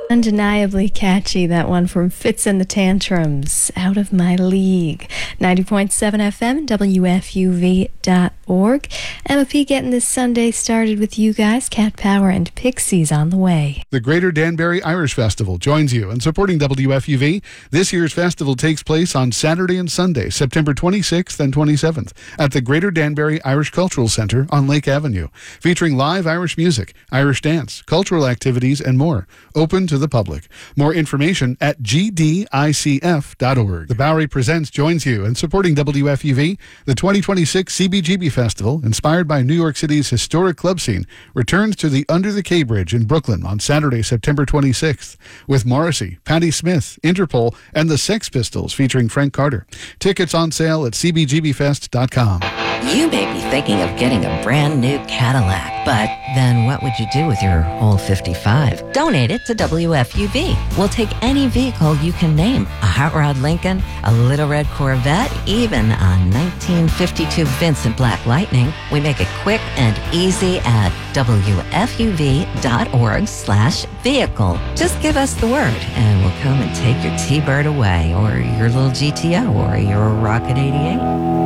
Undeniably catchy, that one from Fitz and the Tantrums, Out of My League. 90.7 FM, WFUV.org. Emma P. getting this Sunday started with you guys. Cat Power and Pixies on the way. The Greater Danbury Irish Festival joins you in supporting WFUV. This year's festival takes place on Saturday and Sunday, September 26th and 27th, at the Greater Danbury Irish Cultural Centre on Lake Avenue, featuring live Irish music, Irish dance, cultural activities, and more. Open to the public. More information at gdicf.org. The Bowery Presents joins you in supporting WFUV. The 2026 CBGB Festival, inspired by New York City's historic club scene, returns to the Under the K Bridge in Brooklyn on Saturday, September 26th, with Morrissey, Patti Smith, Interpol, and the Sex Pistols featuring Frank Carter. Tickets on sale at cbgbfest.com. You may be thinking of getting a brand new Cadillac, but then what would you do with your old 55? Donate it to WFUV. We'll take any vehicle you can name. A hot rod Lincoln, a little red Corvette, even a 1952 Vincent Black Lightning. We make it quick and easy at WFUV.org/vehicle. Just give us the word and we'll come and take your T-Bird away, or your little GTO, or your Rocket 88.